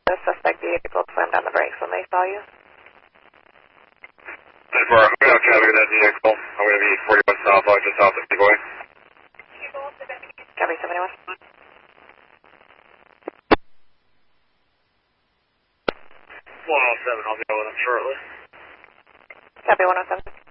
The suspect vehicle slammed on the brakes when they saw you. 10-4, I'm going to have traffic in that vehicle. I'm going to be 41 southbound, just south of Seaboy. Copy 71. 107, I'll be over with them shortly. Copy 107.